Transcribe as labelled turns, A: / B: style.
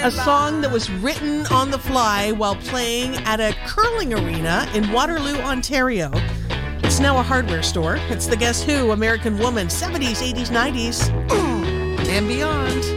A: A song that was written on the fly while playing at a curling arena in Waterloo, Ontario. It's now a hardware store. It's the Guess Who, American Woman, 70s, 80s, 90s, and beyond.